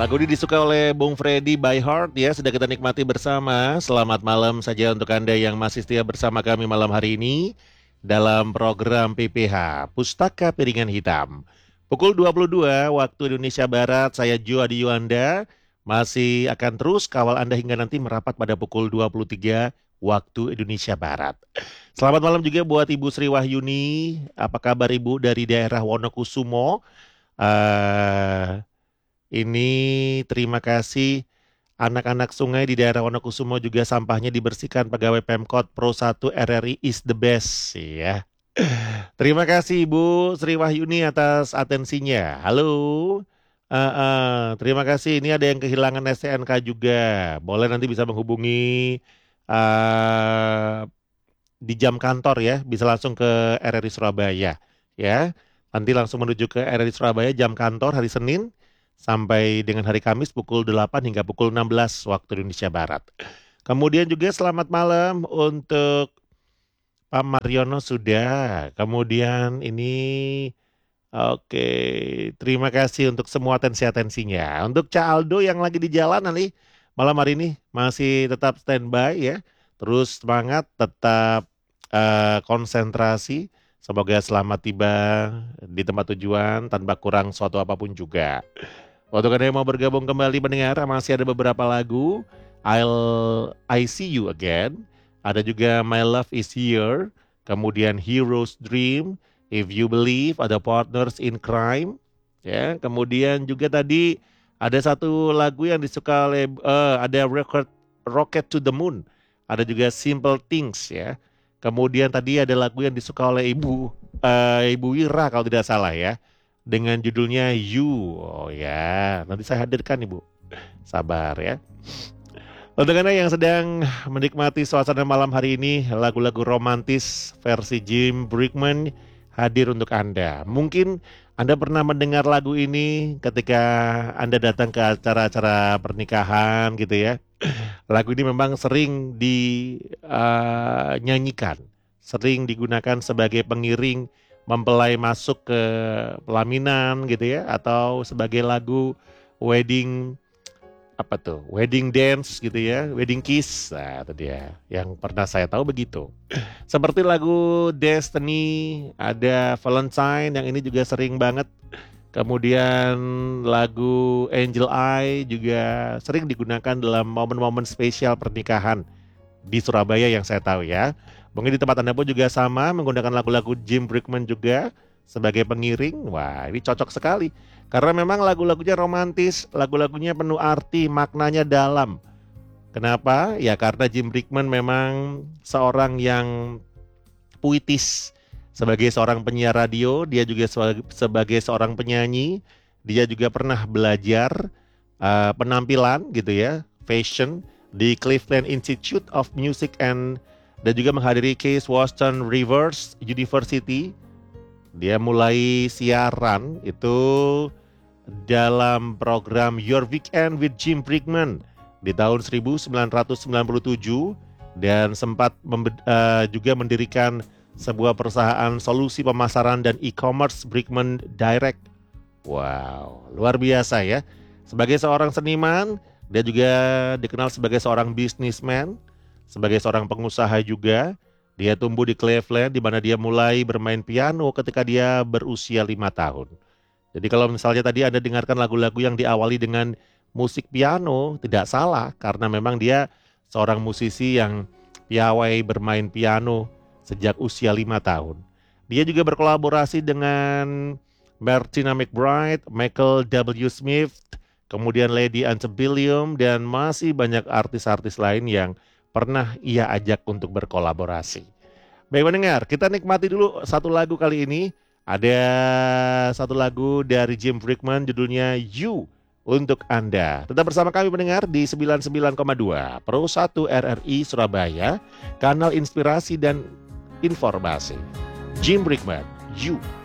lagu ini disukai oleh Bung Freddy by Heart ya. Sudah kita nikmati bersama. Selamat malam saja untuk Anda yang masih setia bersama kami malam hari ini dalam program PPH Pustaka Piringan Hitam. Pukul 22 waktu Indonesia Barat, saya Jo Adi Yuanda masih akan terus kawal Anda hingga nanti merapat pada pukul 23 waktu Indonesia Barat. Selamat malam juga buat Ibu Sri Wahyuni. Apa kabar Ibu dari daerah Wonokusumo? Ini terima kasih anak-anak sungai di daerah Wonokusumo juga sampahnya dibersihkan pegawai Pemkot Pro 1 RRI is the best ya. Terima kasih Ibu Sri Wahyuni atas atensinya. Halo. Terima kasih. Ini ada yang kehilangan STNK juga. Boleh nanti bisa menghubungi di jam kantor ya. Bisa langsung ke RRI Surabaya ya. Nanti langsung menuju ke RRI Surabaya jam kantor hari Senin sampai dengan hari Kamis pukul 8 hingga pukul 16 waktu Indonesia Barat. Kemudian juga selamat malam untuk Pak Mariono sudah. Kemudian ini oke, terima kasih untuk semua atensi-atensinya. Untuk Cak Aldo yang lagi di jalan nanti malam hari ini masih tetap standby ya. Terus semangat, tetap konsentrasi. Semoga selamat tiba di tempat tujuan tanpa kurang suatu apapun juga. Untuk Anda yang mau bergabung kembali mendengar, masih ada beberapa lagu. I See You Again. Ada juga My Love Is Here. Kemudian Hero's Dream. If You Believe. Ada Partners in Crime. Ya, kemudian juga tadi ada satu lagu yang disuka oleh ada Rocket to the Moon. Ada juga Simple Things ya. Kemudian tadi ada lagu yang disuka oleh Ibu Wira kalau tidak salah ya. Dengan judulnya You. Oh ya, nanti saya hadirkan Ibu. Sabar ya. Untuk Anda yang sedang menikmati suasana malam hari ini, lagu-lagu romantis versi Jim Brickman hadir untuk Anda. Mungkin Anda pernah mendengar lagu ini ketika Anda datang ke acara-acara pernikahan gitu ya. Lagu ini memang sering dinyanyikan, sering digunakan sebagai pengiring mempelai masuk ke pelaminan gitu ya, atau sebagai lagu wedding wedding dance gitu ya, wedding kiss. Nah itu dia yang pernah saya tahu begitu. Seperti lagu Destiny, ada Valentine yang ini juga sering banget. Kemudian lagu Angel Eye juga sering digunakan dalam momen-momen spesial pernikahan di Surabaya yang saya tahu ya. Mungkin di tempat Anda pun juga sama, menggunakan lagu-lagu Jim Brickman juga sebagai pengiring. Wah, ini cocok sekali. Karena memang lagu-lagunya romantis, lagu-lagunya penuh arti, maknanya dalam. Kenapa? Ya karena Jim Brickman memang seorang yang puitis. Sebagai seorang penyiar radio, dia juga sebagai seorang penyanyi, dia juga pernah belajar penampilan gitu ya, fashion di Cleveland Institute of Music dan juga menghadiri Case Western Rivers University. Dia mulai siaran itu dalam program Your Weekend with Jim Brickman di tahun 1997 dan sempat juga mendirikan sebuah perusahaan solusi pemasaran dan e-commerce Brickman Direct. Wow, luar biasa ya. Sebagai seorang seniman, dia juga dikenal sebagai seorang businessman, sebagai seorang pengusaha juga. Dia tumbuh di Cleveland di mana dia mulai bermain piano ketika dia berusia 5 tahun. Jadi kalau misalnya tadi Anda dengarkan lagu-lagu yang diawali dengan musik piano, tidak salah karena memang dia seorang musisi yang piawai bermain piano sejak usia 5 tahun. Dia juga berkolaborasi dengan Martina McBride, Michael W. Smith, kemudian Lady Antebellum, dan masih banyak artis-artis lain yang pernah ia ajak untuk berkolaborasi. Baik pendengar, kita nikmati dulu satu lagu kali ini. Ada satu lagu dari Jim Brickman judulnya You untuk Anda. Tetap bersama kami pendengar di 99,2 Pro 1 RRI Surabaya, kanal inspirasi dan informasi. Jim Brickman, You.